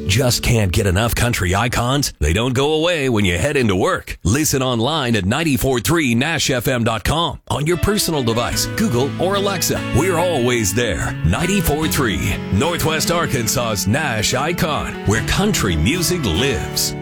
Just can't get enough country icons? They don't go away when you head into work. Listen online at 943nashfm.com on your personal device, Google or Alexa. We're always there. 94.3, Northwest Arkansas's Nash icon, where country music lives.